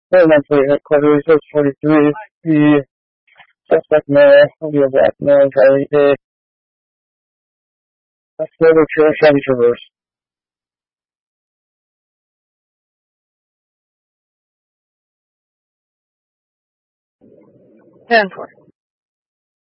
Monthly headquarters is 43. The suspect male will be a black male driving a silver Chevy Traverse. 10-4.